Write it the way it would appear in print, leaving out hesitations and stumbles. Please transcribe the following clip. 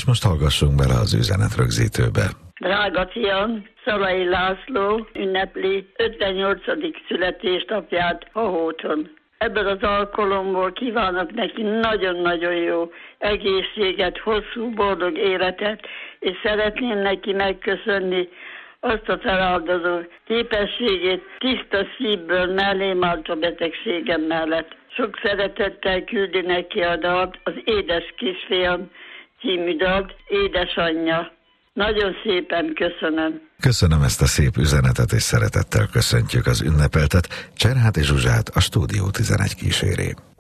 és most hallgassunk bele az üzenetrögzítőbe. Drága fiam, Szalai László ünnepli 58. születésnapját Hahóton. Ebből az alkalomból kívánok neki nagyon-nagyon jó egészséget, hosszú, boldog életet, és szeretném neki megköszönni azt a feláldozó képességét, tiszta szívből mellém állt a betegségem mellett. Sok szeretettel küldi neki a dalt, az Édes kisfiam című dalt, édesanyja. Nagyon szépen köszönöm. Köszönöm ezt a szép üzenetet, és szeretettel köszöntjük az ünnepeltet. Cserháti Zsuzsát a Stúdió 11 kíséri.